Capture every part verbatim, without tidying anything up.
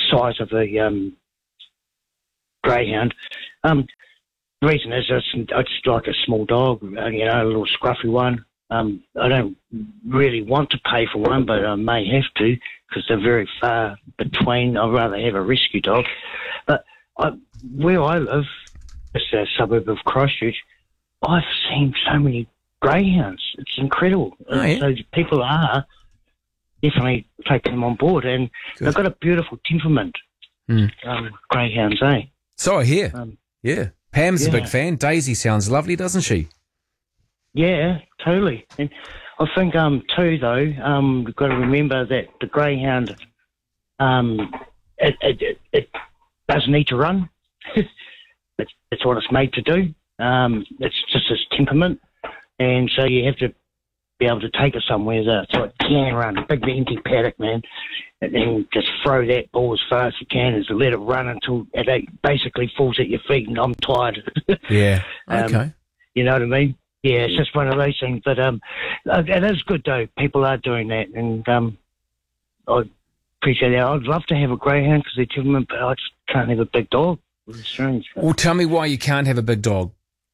size of a um, greyhound. Um, the reason is it's, it's like a small dog, uh, you know, a little scruffy one. Um, I don't really want to pay for one, but I may have to because they're very far between. I'd rather have a rescue dog. But I, where I live, it's a suburb of Christchurch, I've seen so many greyhounds. It's incredible. Oh, yeah. So people are definitely taking them on board, and Good. They've got a beautiful temperament, Mm. um, greyhounds, eh? So I hear. Um, Yeah. Pam's a yeah. big fan. Daisy sounds lovely, doesn't she? Yeah, totally. And I think, um, too, though, um, we've got to remember that the greyhound, um, it, it, it, it doesn't need to run. it's, it's what it's made to do. Um, it's just its temperament. And so you have to be able to take it somewhere that so it can run. A big empty paddock, man. And then just throw that ball as fast as you can and just let it run until it basically falls at your feet and I'm tired. Yeah. Um, Okay. You know what I mean? Yeah, it's just one of those things. But um, it is good, though. People are doing that. And um, I appreciate that. I'd love to have a greyhound because they're temperament, but I just can't have a big dog. It's strange. Well, tell me why you can't have a big dog.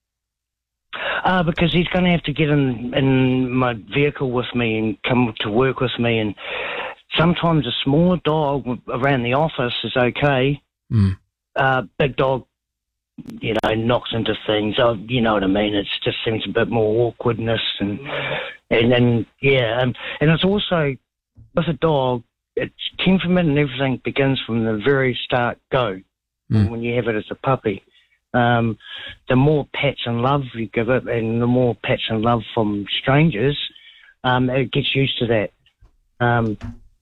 Uh, because he's going to have to get in, in my vehicle with me and come to work with me. And sometimes a smaller dog around the office is okay. Mm. Uh, big dog, you know, knocks into things. Oh, you know what I mean? It just seems a bit more awkwardness. And and then, yeah. Um, and it's also, with a dog, its temperament and everything begins from the very start go, Mm. when you have it as a puppy. Um, the more pats and love you give it and the more pats and love from strangers, um, it gets used to that. Um,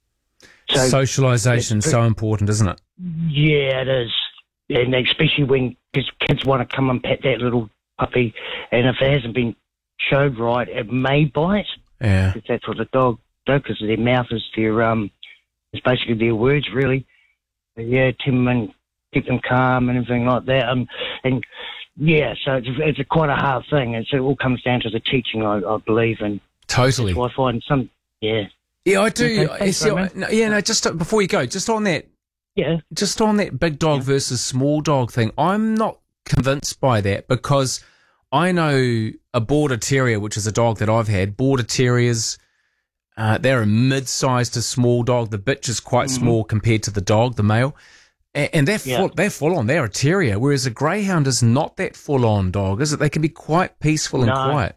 so, Socialisation is so important, isn't it? yeah, it is. And especially when cause kids want to come and pet that little puppy, and if it hasn't been showed right, it may bite. Yeah. Because that's what the dog does, because their mouth is their, um, it's basically their words, really. But yeah, temperament, keep them calm and everything like that. Um, and yeah, so it's, it's a quite a hard thing. It's, it all comes down to the teaching, I, I believe, and Totally. so I find some, yeah, Yeah, I do. Okay, I thanks, see, Roman. no, yeah, no, just uh, before you go, just on that, yeah, just on that big dog versus small dog thing, I'm not convinced by that because I know a Border Terrier, which is a dog that I've had. Border Terriers, uh, they're a mid-sized to small dog. The bitch is quite Mm-hmm. small compared to the dog, the male. And, and they're, Yeah. full, they're full on. They're a terrier, whereas a greyhound is not that full-on dog, is it? They can be quite peaceful and No. quiet.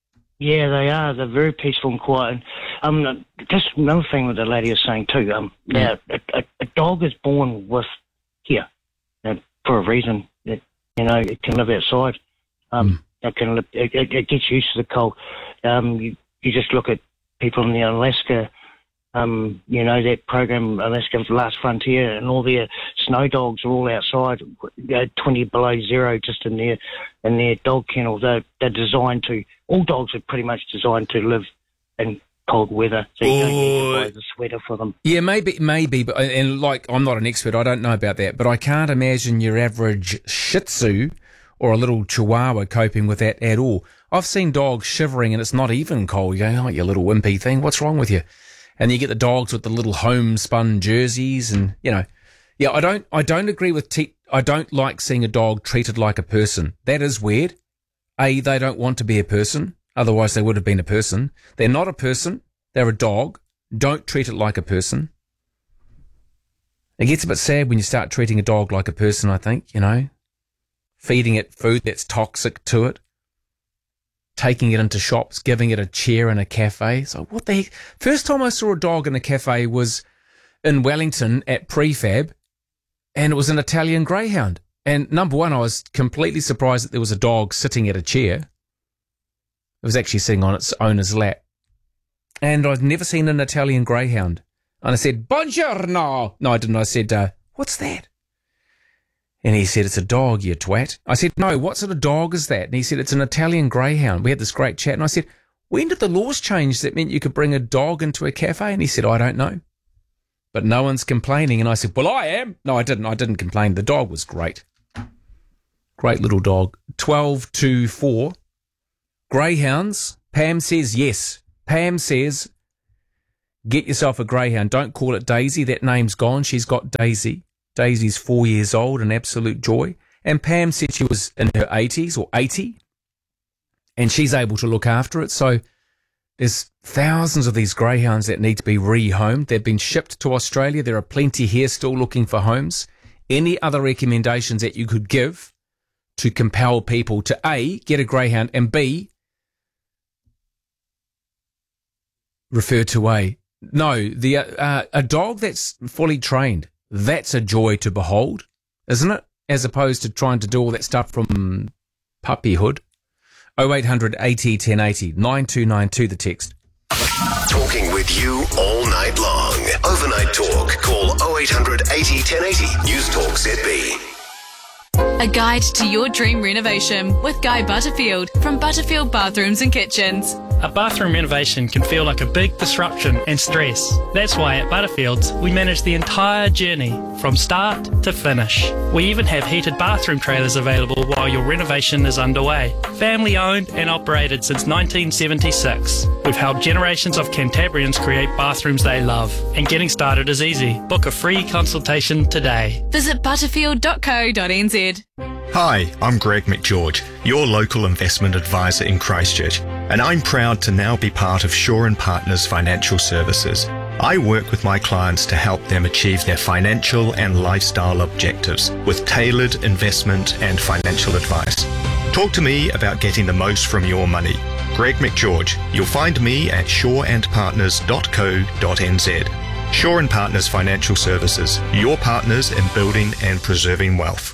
yeah, they are. They're very peaceful and quiet. And, um, just another thing that the lady is saying too. Um, now a, a, a dog is born with here uh, for a reason. It, you know, it can live outside. Um, it can live, it, it, it gets used to the cold. Um, you, you just look at people in the Alaska. Um, you know, that program, Alaska Last Frontier, and all their snow dogs are all outside, you know, twenty below zero, just in their in their dog kennel. They're, they're designed to, all dogs are pretty much designed to live in cold weather, so you don't need to buy the sweater for them. Yeah, maybe, maybe, but and like I'm not an expert, I don't know about that, but I can't imagine your average Shih Tzu or a little Chihuahua coping with that at all. I've seen dogs shivering and it's not even cold. You go, oh, you little wimpy thing, what's wrong with you? And you get the dogs with the little homespun jerseys, and you know, yeah, I don't, I don't agree with. Te- I don't like seeing a dog treated like a person. That is weird. A, they don't want to be a person, otherwise they would have been a person. They're not a person. They're a dog. Don't treat it like a person. It gets a bit sad when you start treating a dog like a person. I think, you know, feeding it food that's toxic to it. Taking it into shops, giving it a chair in a cafe. So what the heck? First time I saw a dog in a cafe was in Wellington at Prefab, and it was an Italian greyhound. And number one, I was completely surprised that there was a dog sitting at a chair. It was actually sitting on its owner's lap. And I'd never seen an Italian greyhound. And I said, buongiorno. No, I didn't. I said, uh, what's that? And he said, it's a dog, you twat. I said, no, what sort of dog is that? And he said, it's an Italian greyhound. We had this great chat. And I said, when did the laws change that meant you could bring a dog into a cafe? And he said, I don't know. But no one's complaining. And I said, well, I am. No, I didn't. I didn't complain. The dog was great. Great little dog. twelve to four. Greyhounds. Pam says yes. Pam says get yourself a greyhound. Don't call it Daisy. That name's gone. She's got Daisy. Daisy's four years old, an absolute joy. And Pam said she was in her eighties or eighty, and she's able to look after it. So there's thousands of these greyhounds that need to be rehomed. They've been shipped to Australia. There are plenty here still looking for homes. Any other recommendations that you could give to compel people to A, get a greyhound, and B, refer to A? No, the uh, a dog that's fully trained, that's a joy to behold, isn't it? As opposed to trying to do all that stuff from puppyhood. oh eight hundred eighty ten eighty, nine two nine two the text. Talking with you all night long. Overnight talk. Call oh eight hundred eighty ten eighty. News Talk Z B. A guide to your dream renovation with Guy Butterfield from Butterfield Bathrooms and Kitchens. A bathroom renovation can feel like a big disruption and stress. That's why at Butterfields, we manage the entire journey from start to finish. We even have heated bathroom trailers available while your renovation is underway. Family owned and operated since nineteen seventy-six. We've helped generations of Cantabrians create bathrooms they love. And getting started is easy. Book a free consultation today. Visit butterfield dot co dot n z. Hi, I'm Greg McGeorge, your local investment advisor in Christchurch, and I'm proud to now be part of Shaw and Partners Financial Services. I work with my clients to help them achieve their financial and lifestyle objectives with tailored investment and financial advice. Talk to me about getting the most from your money. Greg McGeorge. You'll find me at shaw and partners dot co dot n z. Shaw and Partners Financial Services, your partners in building and preserving wealth.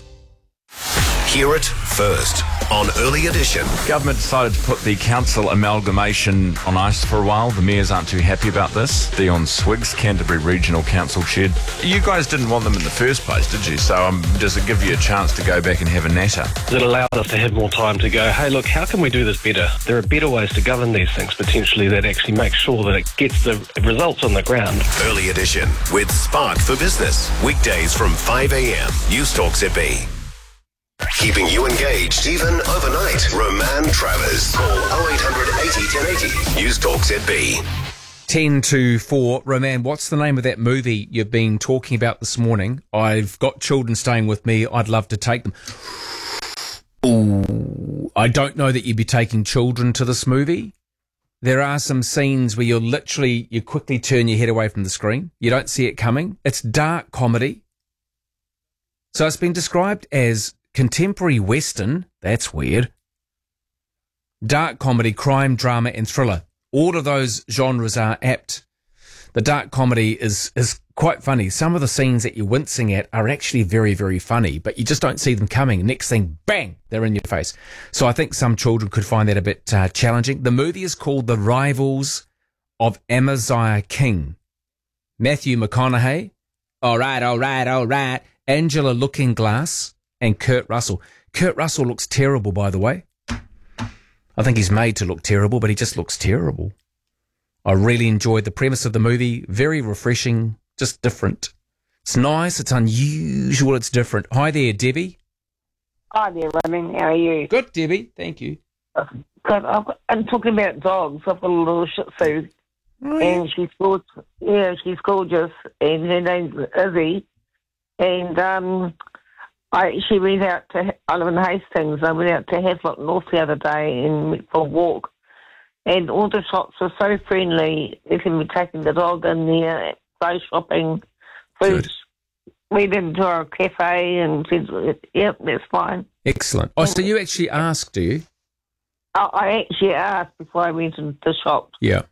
Hear it first on Early Edition. Government decided to put the council amalgamation on ice for a while. The mayors aren't too happy about this. Dion Swiggs, Canterbury Regional Council Chair. You guys didn't want them in the first place, did you? So um, does it give you a chance to go back and have a natter? It allowed us to have more time to go, hey, look, how can we do this better? There are better ways to govern these things, potentially, that actually make sure that it gets the results on the ground. Early Edition with Spark for Business. Weekdays from five a.m. News Talk Z B. Keeping you engaged even overnight. Roman Travers. Call oh eight hundred eighty ten eighty. News Talk Z B. ten to four. Roman, what's the name of that movie you've been talking about this morning? I've got children staying with me. I'd love to take them. Ooh, I don't know that you'd be taking children to this movie. There are some scenes where you're literally, you quickly turn your head away from the screen. You don't see it coming. It's dark comedy. So it's been described as contemporary Western, that's weird. Dark comedy, crime, drama, and thriller. All of those genres are apt. The dark comedy is, is quite funny. Some of the scenes that you're wincing at are actually very, very funny, but you just don't see them coming. Next thing, bang, they're in your face. So I think some children could find that a bit uh, challenging. The movie is called The Rivals of Amaziah King. Matthew McConaughey, all right, all right, all right. Angela Lookingglass, and Kurt Russell. Kurt Russell looks terrible, by the way. I think he's made to look terrible, but he just looks terrible. I really enjoyed the premise of the movie. Very refreshing, just different. It's nice, it's unusual, it's different. Hi there, Debbie. Hi there, Roman. How are you? Good, Debbie. Thank you. Good. I've got, I'm talking about dogs. I've got a little Shih Tzu, Oh, yeah. and she's gorgeous. Yeah, she's gorgeous, and her name's Izzy. And um, I she went out to, I live in Hastings, I went out to Haslett North the other day and went for a walk. And all the shops are so friendly. You can be taking the dog in there, go shopping, food. Good. We went to a cafe and said, yep, that's fine. Excellent. Oh, so you actually asked, do you? I, I actually asked before I went into the shop. Yeah.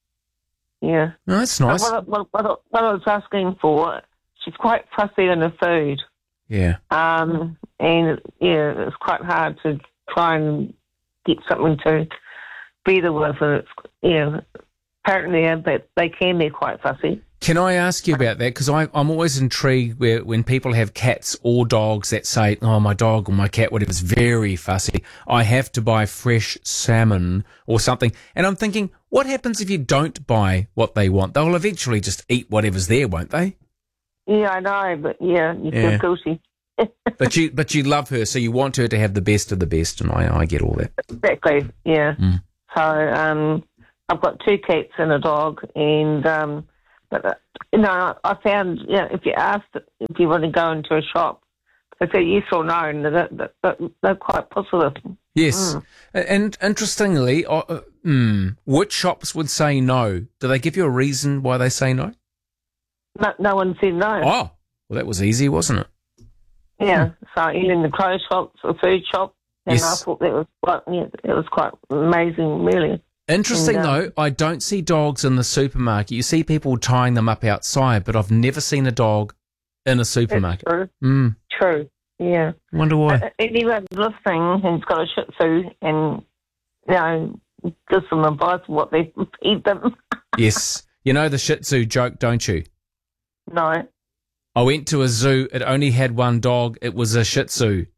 Yeah. No, that's nice. What, what, what, what I was asking for, she's quite fussy on her food. Yeah. Um, and, yeah, it's quite hard to try and get something to better with. And it's, yeah, apparently they, they can be quite fussy. Can I ask you about that? Because I'm always intrigued where, when people have cats or dogs that say, oh, my dog or my cat, whatever, is very fussy. I have to buy fresh salmon or something. And I'm thinking, what happens if you don't buy what they want? They'll eventually just eat whatever's there, won't they? Yeah, I know, but yeah, you Yeah. feel guilty. But you but you love her, so you want her to have the best of the best, and I, I get all that. Exactly, yeah. Mm. So, um, I've got two cats and a dog, and um, but uh, you know, I found you know, if you asked if you want to go into a shop, they say yes or no, and they're, they're, they're quite positive. Yes, mm. and interestingly, uh, mm, which shops would say no? Do they give you a reason why they say no? No, no one said no. Oh, well, that was easy, wasn't it? Yeah, hmm. so even the clothes shops, the food shop, and yes. I thought that was quite, yeah, it was quite amazing, really. Interesting, and, um, though, I don't see dogs in the supermarket. You see people tying them up outside, but I've never seen a dog in a supermarket. True. Mm. True, yeah. Wonder why. Uh, anyone listening who's got a Shih Tzu and, you know, give some advice on what they feed them. Yes. You know the Shih Tzu joke, don't you? No. I went to a zoo, it only had one dog, it was a Shih Tzu.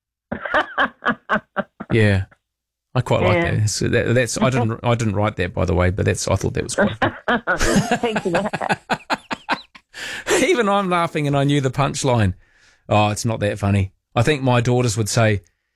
Yeah. I quite like Yeah. that. So that. That's I didn't I didn't write that, by the way, but that's I thought that was quite funny. Thank you. Even I'm laughing and I knew the punchline. Oh, it's not that funny. I think my daughters would say,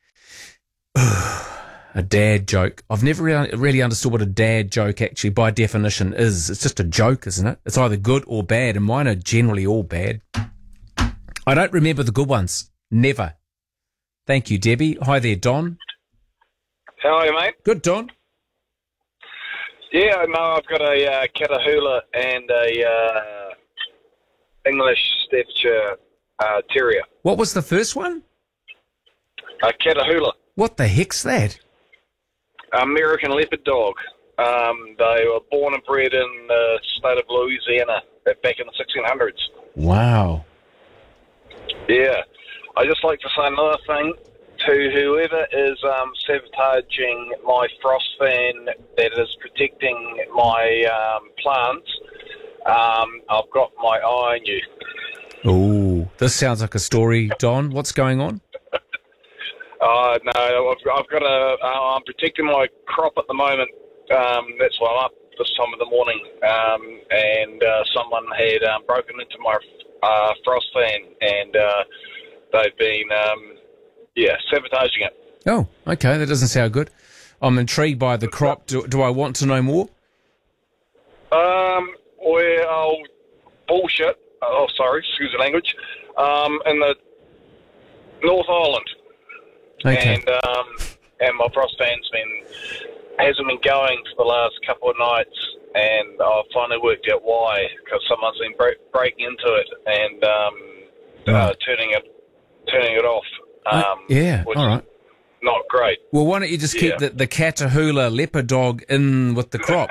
a dad joke. I've never really, really understood what a dad joke actually by definition is. It's just a joke, isn't it? It's either good or bad, and mine are generally all bad. I don't remember the good ones. Never. Thank you, Debbie. Hi there, Don. How are you, mate? Good, Don. Yeah, no, I've got a uh, Catahoula and a uh, English Staffordshire uh, Terrier. What was the first one? A Catahoula. What the heck's that? American Leopard dog. Um, they were born and bred in the state of Louisiana back in the sixteen hundreds. Wow. Yeah. I just like to say another thing to whoever is um, sabotaging my frost fan that is protecting my um, plants. Um, I've got my eye on you. Oh, this sounds like a story, Don. What's going on? Uh, no, I've, I've got a. Uh, I'm protecting my crop at the moment. Um, that's why I'm up this time of the morning. Um, and uh, someone had um, broken into my uh, frost fan, and uh, they've been, um, yeah, sabotaging it. Oh, okay. That doesn't sound good. I'm intrigued by the crop. Do, do I want to know more? Um, well, bullshit. Oh, sorry, excuse the language. Um, in the North Island. Okay. And um, and my frost fan's been hasn't been going for the last couple of nights, and I finally worked out why, because someone's been break, breaking into it and um, right. uh, turning it turning it off. Um, uh, yeah. which All right. is not great. Well, why don't you just keep Yeah. the, the Catahoula leopard dog in with the crop?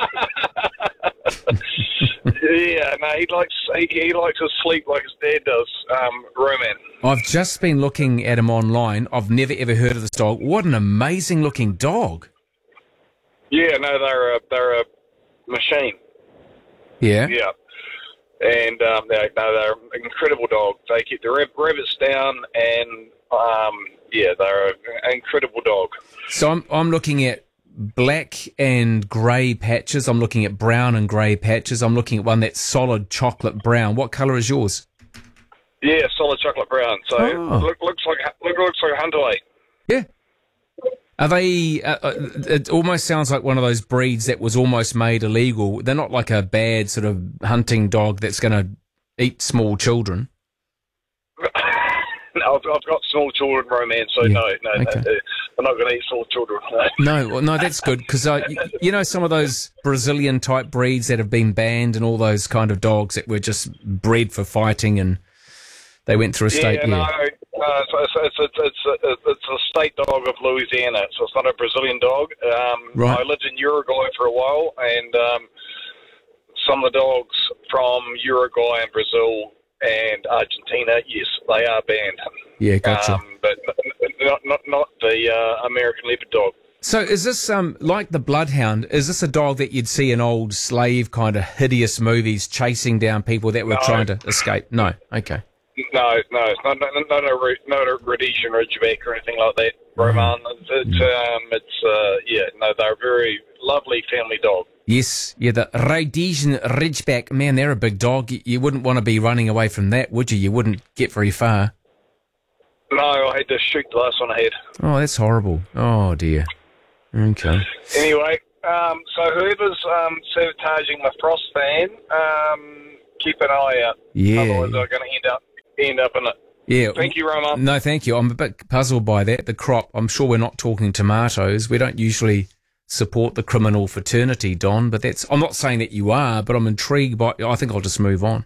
Yeah, no, he likes he, he likes to sleep like his dad does. Um, Roman. I've just been looking at him online. I've never ever heard of this dog. What an amazing looking dog. Yeah, no, they're a they're a machine. Yeah. Yeah, and um, they no, they're an incredible dog. They keep the rab- rabbits down, and um, yeah, they're an incredible dog. So I'm I'm looking at black and grey patches. I'm looking at brown and grey patches. I'm looking at one that's solid chocolate brown. What colour is yours? Yeah, solid chocolate brown. So Oh. look, looks like look, looks like a Hunterway. Yeah. Are they? Uh, uh, it almost sounds like one of those breeds that was almost made illegal. They're not like a bad sort of hunting dog that's going to eat small children. No, I've, I've got small children, Romance. So Yeah, no, no, okay. no, I'm not going to eat small children. No. No, well, no, that's good because uh, you, you know some of those Brazilian type breeds that have been banned and all those kind of dogs that were just bred for fighting and they went through a state. Yeah, no, no so it's, it's, it's, it's, a, it's a state dog of Louisiana, so it's not a Brazilian dog. Um, Right. I lived in Uruguay for a while, and um, some of the dogs from Uruguay and Brazil and Argentina, yes, they are banned. Yeah, gotcha. Um, but not not, not the uh, American Leopard dog. So is this um like the Bloodhound? Is this a dog that you'd see in old slave kind of hideous movies chasing down people that were No. trying to escape? No. Okay. No, no, it's not, not, not a Ru- not a Rhodesian Ridgeback or anything like that, Roman. It's, it's um, it's uh, yeah, no, they're a very lovely family dog. Yes. Yeah. The Rhodesian Ridgeback. Man, they're a big dog. You, you wouldn't want to be running away from that, would you? You wouldn't get very far. No, I had to shoot the last one I had. Oh, that's horrible. Oh dear. Okay. Anyway, Um, so whoever's um, sabotaging my frost fan, um, keep an eye out. Yeah. Otherwise, they're going to end up end up in it. Yeah. Thank you, Roman. No, thank you. I'm a bit puzzled by that. The crop. I'm sure we're not talking tomatoes. We don't usually support the criminal fraternity, Don. But that's. I'm not saying that you are, but I'm intrigued by. I think I'll just move on.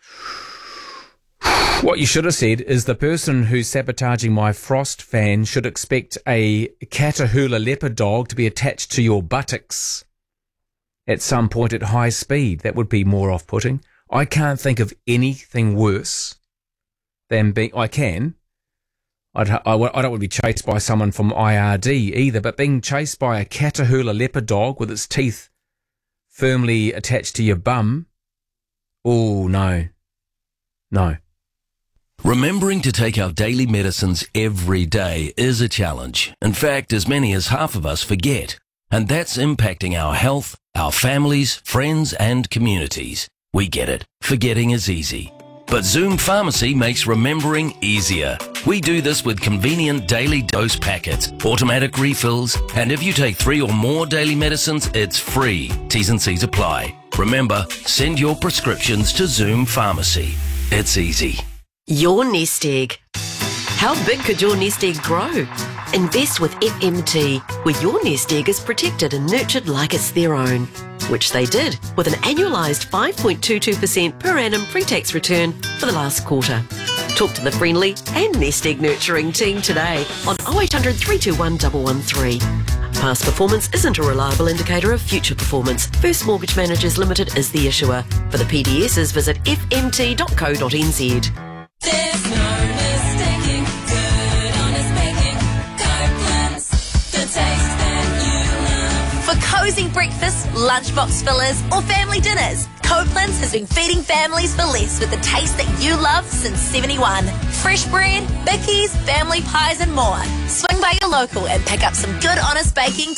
What you should have said is the person who's sabotaging my frost fan should expect a Catahoula leopard dog to be attached to your buttocks at some point at high speed. That would be more off-putting. I can't think of anything worse than being... I can. I'd, I, I don't want to be chased by someone from I R D either, but being chased by a Catahoula leopard dog with its teeth firmly attached to your bum, oh, no. No. Remembering to take our daily medicines every day is a challenge. In fact, as many as half of us forget. And that's impacting our health, our families, friends and communities. We get it. Forgetting is easy. But Zoom Pharmacy makes remembering easier. We do this with convenient daily dose packets, automatic refills, and if you take three or more daily medicines, it's free. T's and C's apply. Remember, send your prescriptions to Zoom Pharmacy. It's easy. Your nest egg. How big could your nest egg grow? Invest with F M T, where your nest egg is protected and nurtured like it's their own, which they did with an annualised five point two two percent per annum pre-tax return for the last quarter. Talk to the friendly and nest egg nurturing team today on oh eight hundred, three two one, one one three. Past performance isn't a reliable indicator of future performance. First Mortgage Managers Limited is the issuer. For the P D Ss, visit f m t dot co dot n z. There's no mistaking good, honest baking. Copeland's, the taste that you love. For cosy breakfasts, lunchbox fillers, or family dinners, Copeland's has been feeding families for less with the taste that you love since seventy-one. Fresh bread, bickies, family pies, and more. Swing by your local and pick up some good, honest baking